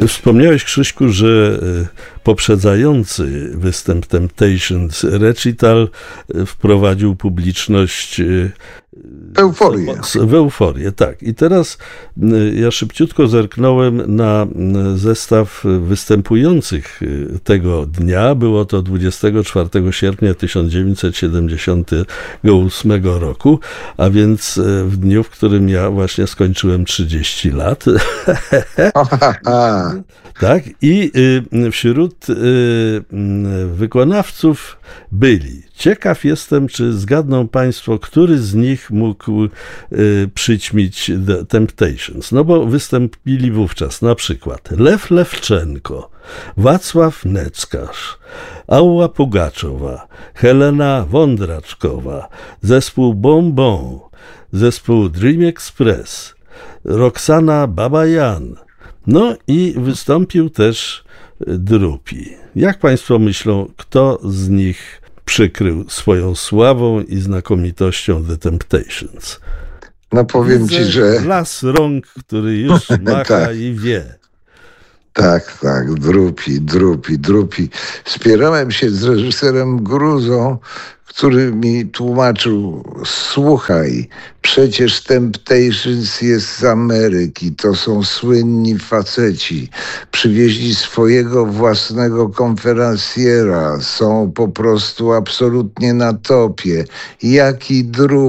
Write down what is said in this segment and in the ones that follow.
Wspomniałeś, Krzyśku, że poprzedzający występ Temptations recital wprowadził publiczność w euforię, tak. I teraz ja szybciutko zerknąłem na zestaw występujących tego dnia. Było to 24 sierpnia 1978 roku, a więc w dniu, w którym ja właśnie skończyłem 30 lat. Tak, i wśród wykonawców byli. Ciekaw jestem, czy zgadną Państwo, który z nich mógł przyćmić The Temptations. No bo wystąpili wówczas na przykład Lew Lewczenko, Wacław Neckarz, Alla Pugaczowa, Helena Wądraczkowa, zespół Bon Bon, zespół Dream Express, Roxana Babajan, no i wystąpił też Drupi. Jak Państwo myślą, kto z nich przykrył swoją sławą i znakomitością The Temptations? No powiem Ci, że... Las rąk, który już macha tak. I wie. Tak, Drupi. Spierałem się z reżyserem Gruzą, który mi tłumaczył: słuchaj, przecież Temptations jest z Ameryki, to są słynni faceci, przywieźli swojego własnego konferencjera, są po prostu absolutnie na topie. Jaki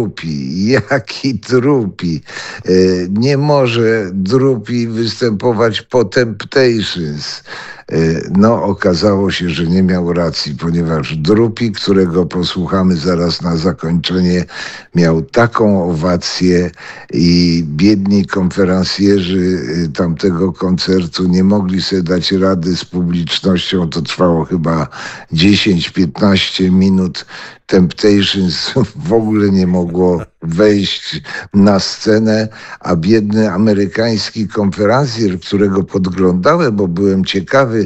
Drupi. Nie może Drupi występować po Temptations. No, okazało się, że nie miał racji, ponieważ Drupi, którego posłuchamy zaraz na zakończenie, miał taką owację i biedni konferencjerzy tamtego koncertu nie mogli sobie dać rady z publicznością. To trwało chyba 10-15 minut. Temptations w ogóle nie mogło wejść na scenę, a biedny amerykański konferencjer, którego podglądałem, bo byłem ciekawy,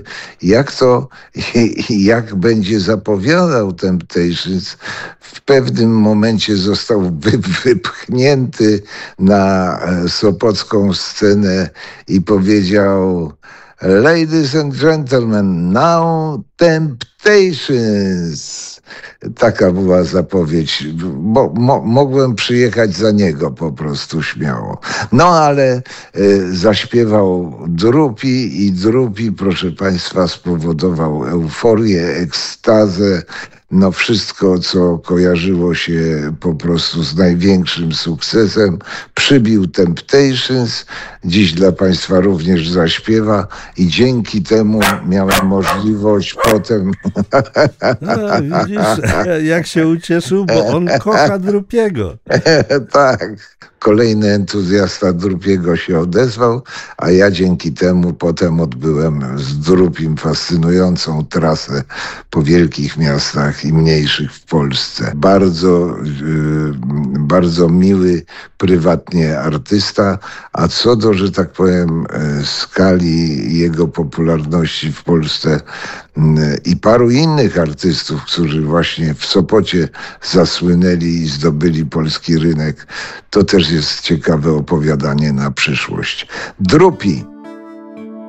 jak będzie zapowiadał Temptations, w pewnym momencie został wypchnięty na sopocką scenę i powiedział: Ladies and gentlemen, now Temptations. Taka była zapowiedź. Mogłem przyjechać za niego po prostu śmiało. No ale zaśpiewał Drupi i Drupi, proszę Państwa, spowodował euforię, ekstazę. No wszystko, co kojarzyło się po prostu z największym sukcesem, przybił Temptations. Dziś dla Państwa również zaśpiewa i dzięki temu miałem możliwość potem... No, widzisz, jak się ucieszył, bo on kocha Drupiego. Tak. Kolejny entuzjasta Drupiego się odezwał, a ja dzięki temu potem odbyłem z Drupim fascynującą trasę po wielkich miastach i mniejszych w Polsce. Bardzo miły prywatnie artysta, a co do, że tak powiem, skali jego popularności w Polsce i paru innych artystów, którzy właśnie w Sopocie zasłynęli i zdobyli polski rynek, to też jest ciekawe opowiadanie na przyszłość. Drupi.